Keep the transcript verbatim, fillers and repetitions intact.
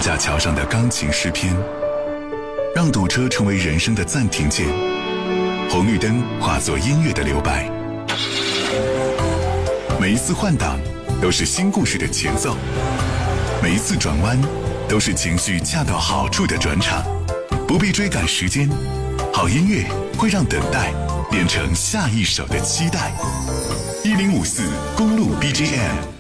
架桥上的钢琴诗篇，让堵车成为人生的暂停键，红绿灯化作音乐的留白。每一次换挡都是新故事的前奏，每一次转弯都是情绪恰到好处的转场。不必追赶时间，好音乐会让等待变成下一首的期待。一零五四公路 B G M。